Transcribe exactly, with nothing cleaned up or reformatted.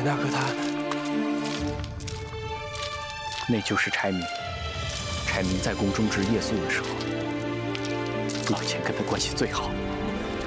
那可他…… 那就是柴明。柴明在宫中值夜宿的时候，陆乾跟他关系最好。